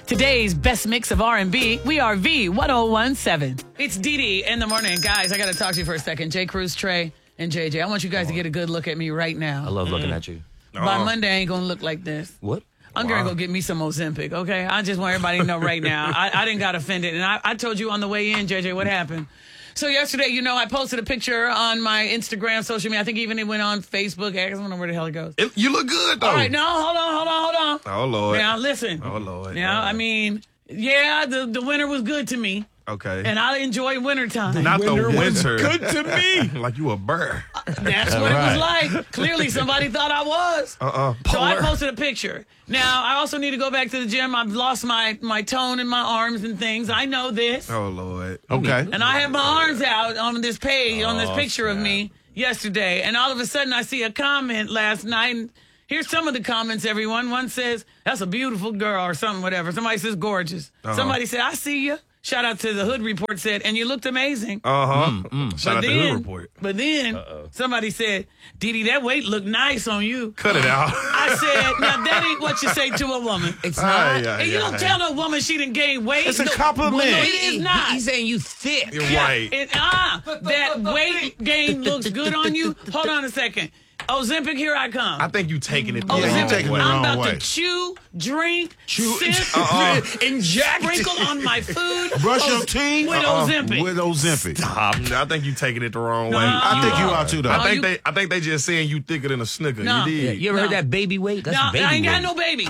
Today's best mix of R&B, we are V1017. It's Dee Dee in the morning. Guys, I got to talk to you for a second. J. Cruz, Trey, and JJ. I want you guys to get a good look at me right now. I love looking at you. By Monday, I ain't going to look like this. What? I'm going to go get me some Ozempic, okay? I just want everybody to know right now. I didn't got offended. And I told you on the way in, JJ, what happened. So yesterday, I posted a picture on my Instagram, social media. I think even it went on Facebook. I don't know where the hell it goes. You look good, though. All right, no, hold on. Oh, Lord. Now, listen. Oh, Lord. Now, I mean, yeah, the winter was good to me. Okay. And I enjoy wintertime. Not the winter. Good to me. Like you a bird. That's what it was like. Clearly, somebody thought I was. So I posted a picture. Now, I also need to go back to the gym. I've lost my tone in my arms and things. I know this. Oh, Lord. Okay. And I have my arms out on this page, on this picture of me yesterday. And all of a sudden, I see a comment last night. And here's some of the comments, everyone. One says, that's a beautiful girl or something, whatever. Somebody says gorgeous. Somebody said, I see you. Shout out to the Hood Report said, and you looked amazing. Shout out to the Hood Report. But then somebody said, Dee Dee, that weight looked nice on you. Cut it out. I said, now that ain't what you say to a woman. It's not. And you don't tell no woman she didn't gain weight. It's a compliment. No, it is not. He's saying you thick. You're right. That weight gain looks good on you. Hold on a second. Ozempic, here I come. I think you taking it the Yeah, you wrong taking it way. the I'm wrong about way. to chew, drink, sip, Inject. sprinkle on my food. Brush your teeth with Ozempic. With Ozempic. I think you taking it the wrong way. I think you are too, though. I think they just saying you thicker than a Snicker. No. You did. You ever heard that baby weight? That's No, baby I ain't got weight. no baby.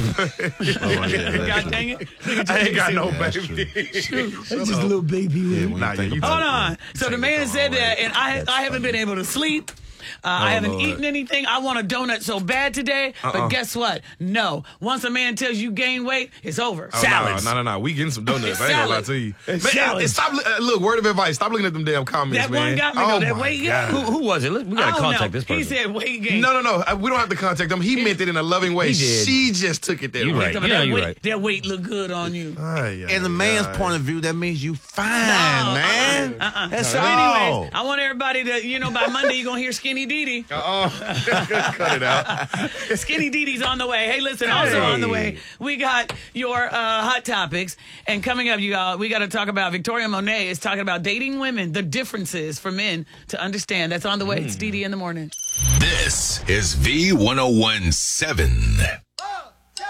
God dang it. I ain't got no baby. That's just a little baby weight. Nah, you Hold on. So the man said that, and I haven't been able to sleep. I haven't Lord. eaten anything. I want a donut so bad today. But guess what? No. Once a man tells you gain weight, it's over. Salads. No. We getting some donuts. I ain't gonna lie to you. Man, salads. stop. Look, word of advice. Stop looking at them damn comments, That man. one got me, though. That my weight God. gain. Who was it? We I gotta don't contact know. this person. He said weight gain. No. We don't have to contact them. He meant it in a loving way. He did. She just took it that You way. right. That Yeah, you're weight, right. that weight look good on you. In the man's point of view, that means you fine, man. That's So all. anyways, I want everybody to, by Monday you're going to hear Skinny Dee Dee. Cut it out. Skinny Dee Dee's on the way. Hey, listen, also on the way, we got your hot topics. And coming up, we got to talk about, Victoria Monet is talking about dating women, the differences for men to understand. That's on the way. It's Dee Dee in the morning. This is V1017.